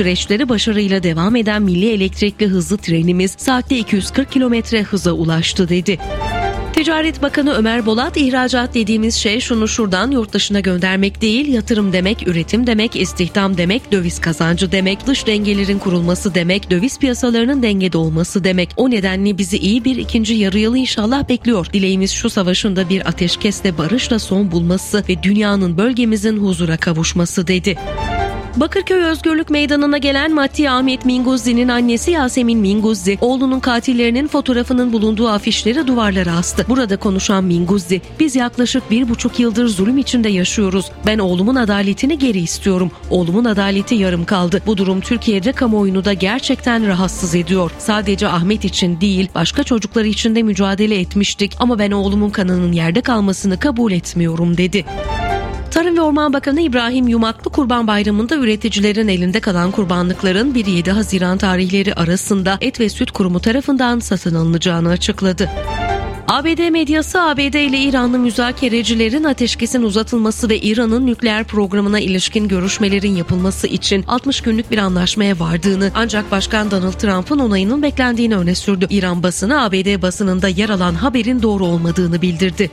süreçleri başarıyla devam eden milli elektrikli hızlı trenimiz saatte 240 kilometre hıza ulaştı dedi. Ticaret Bakanı Ömer Bolat, ihracat dediğimiz şey şunu şuradan yurt dışına göndermek değil, yatırım demek, üretim demek, istihdam demek, döviz kazancı demek, dış dengelerin kurulması demek, döviz piyasalarının dengede olması demek. O nedenle bizi iyi bir ikinci yarı yılı inşallah bekliyor. Dileğimiz şu savaşın da bir ateşkesle barışla son bulması ve dünyanın bölgemizin huzura kavuşması dedi. Bakırköy Özgürlük Meydanı'na gelen Matti Ahmet Minguzzi'nin annesi Yasemin Minguzzi, oğlunun katillerinin fotoğrafının bulunduğu afişleri duvarlara astı. Burada konuşan Minguzzi, "Biz yaklaşık 1,5 yıldır zulüm içinde yaşıyoruz. Ben oğlumun adaletini geri istiyorum. Oğlumun adaleti yarım kaldı. Bu durum Türkiye'de kamuoyunu da gerçekten rahatsız ediyor. Sadece Ahmet için değil, başka çocukları için de mücadele etmiştik ama ben oğlumun kanının yerde kalmasını kabul etmiyorum" dedi. Tarım ve Orman Bakanı İbrahim Yumaklı, Kurban Bayramı'nda üreticilerin elinde kalan kurbanlıkların 1-7 Haziran tarihleri arasında Et ve Süt Kurumu tarafından satın alınacağını açıkladı. ABD medyası, ABD ile İranlı müzakerecilerin ateşkesin uzatılması ve İran'ın nükleer programına ilişkin görüşmelerin yapılması için 60 günlük bir anlaşmaya vardığını, ancak Başkan Donald Trump'ın onayının beklendiğini öne sürdü. İran basını, ABD basınında yer alan haberin doğru olmadığını bildirdi.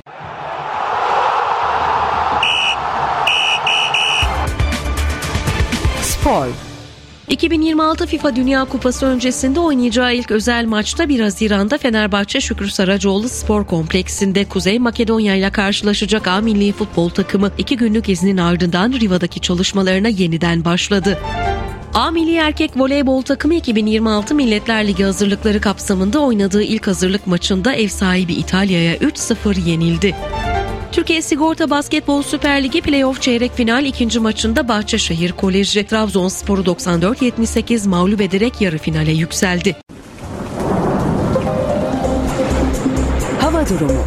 Spor. 2026 FIFA Dünya Kupası öncesinde oynayacağı ilk özel maçta 1 Haziran'da Fenerbahçe Şükrü Saracoğlu Spor Kompleksinde Kuzey Makedonya ile karşılaşacak A milli futbol takımı 2 günlük iznin ardından Riva'daki çalışmalarına yeniden başladı. A milli erkek voleybol takımı 2026 Milletler Ligi hazırlıkları kapsamında oynadığı ilk hazırlık maçında ev sahibi İtalya'ya 3-0 yenildi. Türkiye Sigorta Basketbol Süper Ligi Playoff çeyrek final ikinci maçında Bahçeşehir Koleji Trabzonspor'u 94-78 mağlup ederek yarı finale yükseldi. Hava durumu.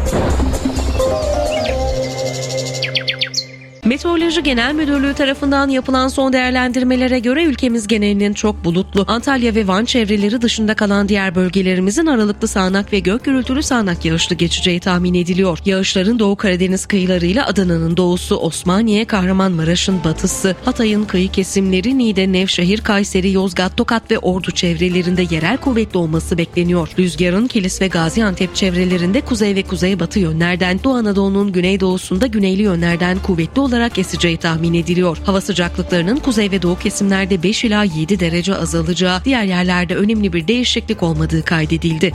Meteoroloji Genel Müdürlüğü tarafından yapılan son değerlendirmelere göre ülkemiz genelinin çok bulutlu. Antalya ve Van çevreleri dışında kalan diğer bölgelerimizin aralıklı sağanak ve gök gürültülü sağanak yağışlı geçeceği tahmin ediliyor. Yağışların Doğu Karadeniz kıyılarıyla Adana'nın doğusu, Osmaniye, Kahramanmaraş'ın batısı, Hatay'ın kıyı kesimleri, Niğde, Nevşehir, Kayseri, Yozgat, Tokat ve Ordu çevrelerinde yerel kuvvetli olması bekleniyor. Rüzgarın Kilis ve Gaziantep çevrelerinde kuzey ve kuzeybatı yönlerden, Doğu Anadolu'nun güneydoğusunda güneyli yönlerden kuvvetli olarak eseceği tahmin ediliyor. Hava sıcaklıklarının kuzey ve doğu kesimlerde 5 ila 7 derece azalacağı, diğer yerlerde önemli bir değişiklik olmadığı kaydedildi.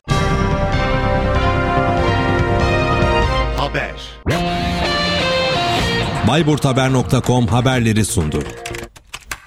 Haber. Bayburthaber.com haberleri sundu.